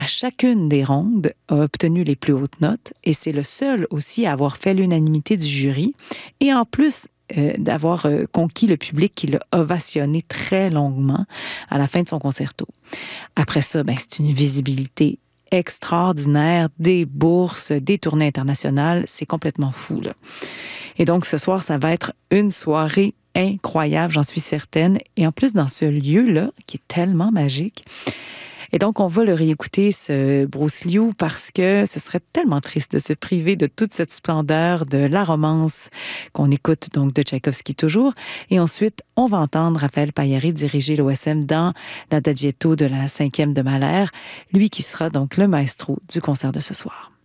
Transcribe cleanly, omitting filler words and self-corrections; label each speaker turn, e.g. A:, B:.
A: à chacune des rondes, a obtenu les plus hautes notes et c'est le seul aussi à avoir fait l'unanimité du jury. Et en plus, d'avoir conquis le public qui l'a ovationné très longuement à la fin de son concerto. Après ça, ben, c'est une visibilité extraordinaire, des bourses, des tournées internationales, c'est complètement fou, là. Et donc, ce soir, ça va être une soirée incroyable, j'en suis certaine. Et en plus, dans ce lieu-là, qui est tellement magique. Et donc, on va le réécouter, ce Bruce Liu, parce que ce serait tellement triste de se priver de toute cette splendeur, de la romance qu'on écoute donc de Tchaïkovski toujours. Et ensuite, on va entendre Raphaël Paillari diriger l'OSM dans l'Adagietto de la 5e de Mahler, lui qui sera donc le maestro du concert de ce soir.